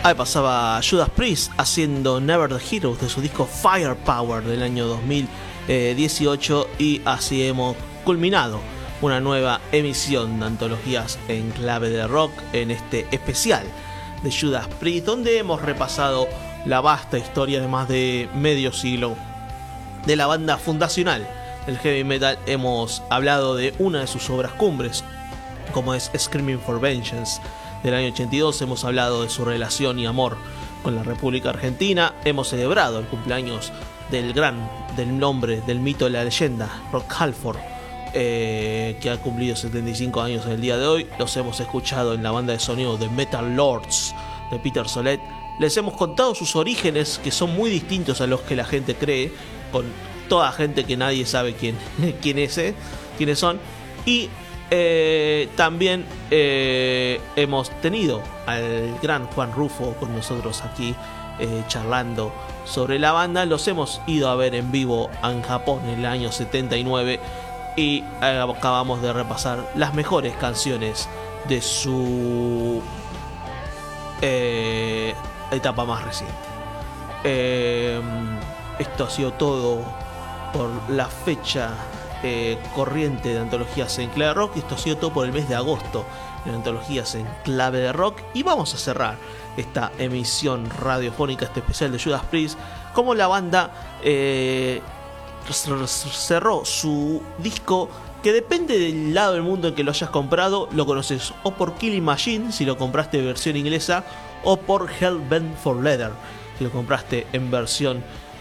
Ahí pasaba Judas Priest haciendo Never the Heroes de su disco Firepower del año 2018, y así hemos culminado una nueva emisión de antologías en clave de rock en este especial de Judas Priest, donde hemos repasado la vasta historia de más de medio siglo de la banda fundacional del heavy metal. Hemos hablado de una de sus obras cumbres, como es Screaming for Vengeance del año 82. Hemos hablado de su relación y amor con la República Argentina. Hemos celebrado el cumpleaños del nombre, del mito de la leyenda, Rob Halford, que ha cumplido 75 años en el día de hoy. Los hemos escuchado en la banda de sonido de Metal Lords de Peter Solet. Les hemos contado sus orígenes, que son muy distintos a los que la gente cree, con toda gente que nadie sabe quiénes son. Y también hemos tenido al gran Juan Rufo con nosotros aquí charlando sobre la banda. Los hemos ido a ver en vivo en Japón en el año 79 y acabamos de repasar las mejores canciones de su etapa más reciente. Esto ha sido todo por la fecha corriente de antologías en clave de rock. Esto ha sido todo por el mes de agosto en antologías en clave de rock, y vamos a cerrar esta emisión radiofónica, este especial de Judas Priest, como la banda cerró su disco, que depende del lado del mundo en que lo hayas comprado, lo conoces o por Killing Machine si lo compraste en versión inglesa, o por Hellbent for Leather si lo compraste en versión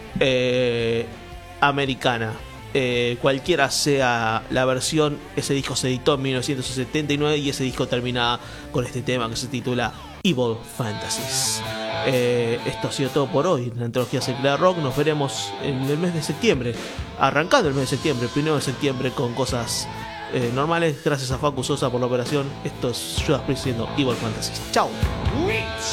americana. Cualquiera sea la versión, ese disco se editó en 1979 y ese disco termina con este tema que se titula Evil Fantasies. Esto ha sido todo por hoy en la antología Secret Rock. Nos veremos en el mes de septiembre, arrancando el mes de septiembre, el 1 de septiembre, con cosas normales. Gracias a Facu Sosa por la operación. Esto es Judas Priest siendo Evil Fantasies. Chao.